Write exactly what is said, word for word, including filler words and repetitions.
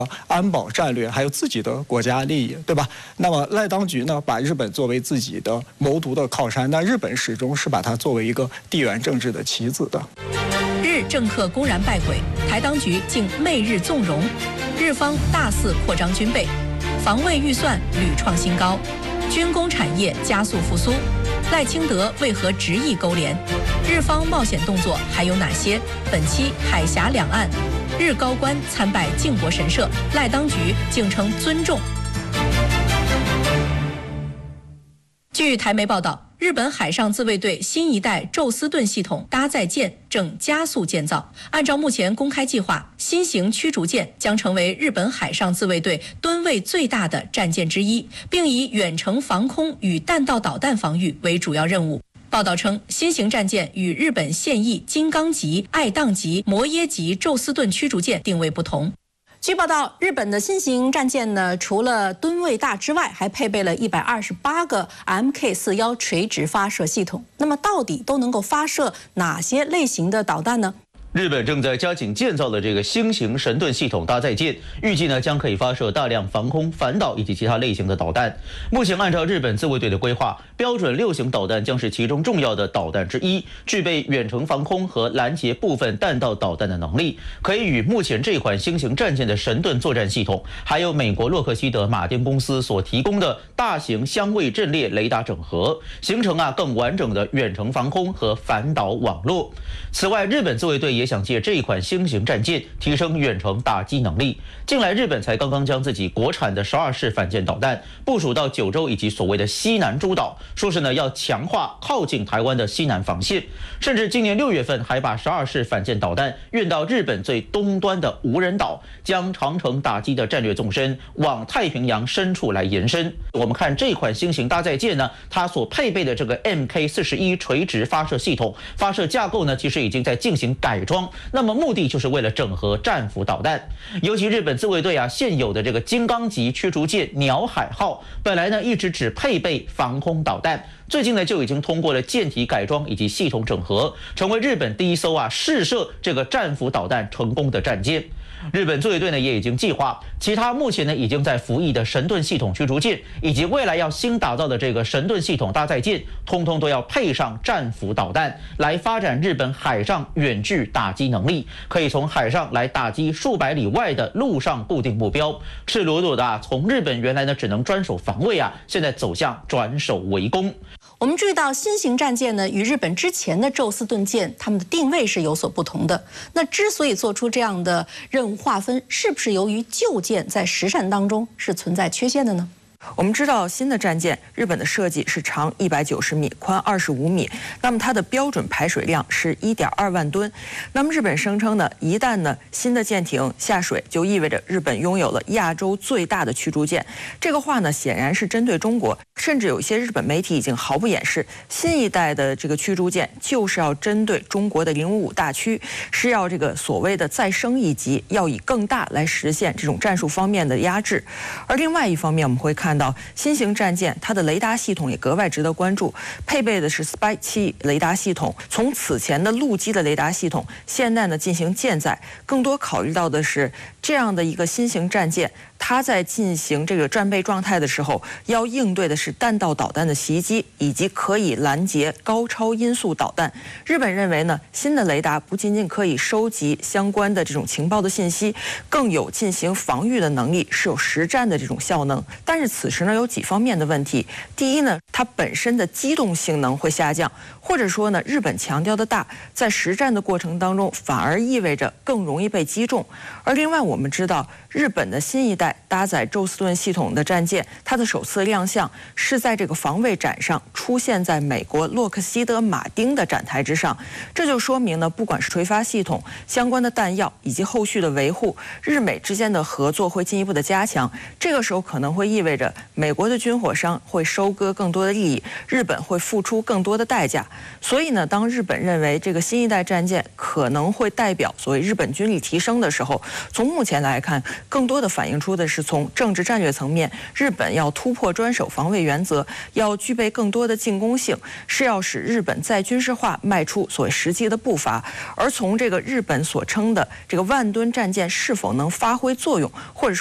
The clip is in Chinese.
安保战略，还有自己的国家利益，对吧？那么赖当局呢，把日本作为自己的谋独的靠山，但日本始终是把它作为一个地缘政治的棋子的。 日政客公然败轨，台当局竟媚日纵容，日方大肆扩张军备，防卫预算屡创新高，军工产业加速复苏。赖清德为何执意勾连？日方冒险动作还有哪些？本期海峡两岸。日高官参拜靖国神社，赖当局竟称尊重。据台媒报道，日本海上自卫队新一代宙斯盾系统搭载舰正加速建造。按照目前公开计划，新型驱逐舰将成为日本海上自卫队吨位最大的战舰之一，并以远程防空与弹道导弹防御为主要任务。报道称，新型战舰与日本现役金刚级、爱宕级、摩耶级宙斯盾驱逐舰定位不同。据报道，日本的新型战舰呢，除了吨位大之外，还配备了一百二十八个 M K 四十一 垂直发射系统。那么，到底都能够发射哪些类型的导弹呢？ 日本正在加紧建造的这个新型神盾系统搭载舰，预计呢将可以发射大量防空、反导以及其他类型的导弹。目前按照日本自卫队的规划，标准六型导弹将是其中重要的导弹之一，具备远程防空和拦截部分弹道导弹的能力，可以与目前这款新型战舰的神盾作战系统，还有美国洛克希德马丁公司所提供的大型相位阵列雷达整合，形成啊更完整的远程防空和反导网络。此外，日本自卫队也想借这一款新型战舰提升远程打击能力。近来，日本才刚刚将自己国产的十二式反舰导弹部署到九州以及所谓的西南诸岛，说是呢要强化靠近台湾的西南防线。甚至今年六月份还把十二式反舰导弹运到日本最东端的无人岛，将长程打击的战略纵深往太平洋深处来延伸。我们看这款新型搭载舰呢，它所配备的这个 M K 四十一 垂直发射系统，发射架构呢其实已经在进行改装。那么目的就是为了整合战斧导弹，尤其日本自卫队啊现有的这个金刚级驱逐舰鸟海号，本来呢一直只配备防空导弹，最近呢就已经通过了舰体改装以及系统整合，成为日本第一艘啊试射这个战斧导弹成功的战舰。日本自卫队呢也已经计划，其他目前呢已经在服役的神盾系统驱逐舰，以及未来要新打造的这个神盾系统搭载舰，通通都要配上战斧导弹，来发展日本海上远距打击能力，可以从海上来打击数百里外的陆上固定目标，赤裸裸的啊从日本原来呢只能专守防卫啊，现在走向转守为攻。 我们注意到新型战舰呢，与日本之前的宙斯盾舰，它们的定位是有所不同的。那之所以做出这样的任务划分，是不是由于旧舰在实战当中是存在缺陷的呢？ 我们知道新的战舰，日本的设计是长一百九十米，宽二十五米，那么它的标准排水量是一点二万吨。那么日本声称呢，一旦呢新的舰艇下水，就意味着日本拥有了亚洲最大的驱逐舰。这个话呢，显然是针对中国，甚至有一些日本媒体已经毫不掩饰，新一代的这个驱逐舰就是要针对中国的零五五大驱，是要这个所谓的再升一级，要以更大来实现这种战术方面的压制。而另外一方面，我们会看到新型战舰它的雷达系统也格外值得关注，配备的是 Spy 七雷达系统，从此前的陆基的雷达系统，现在呢进行舰载，更多考虑到的是这样的一个新型战舰，它在进行这个战备状态的时候，要应对的是弹道导弹的袭击，以及可以拦截高超音速导弹。日本认为呢，新的雷达不仅仅可以收集相关的这种情报的信息，更有进行防御的能力，是有实战的这种效能。但是此时呢，有几方面的问题。第一呢，它本身的机动性能会下降，或者说呢，日本强调的大，在实战的过程当中，反而意味着更容易被击中。而另外，我们知道，日本的新一代搭载宙斯盾系统的战舰，它的首次亮相是在这个防卫展上，出现在美国洛克希德马丁的展台之上。这就说明呢，不管是垂发系统相关的弹药以及后续的维护，日美之间的合作会进一步的加强。这个时候可能会意味着着美国的军火商会收割更多的利益，日本会付出更多的代价。所以呢，当日本认为这个新一代战舰可能会代表所谓日本军力提升的时候，从目前来看，更多的反映出的是从政治战略层面，日本要突破专守防卫原则，要具备更多的进攻性，是要使日本在军事化迈出所谓实际的步伐。而从这个日本所称的这个万吨战舰是否能发挥作用，或者说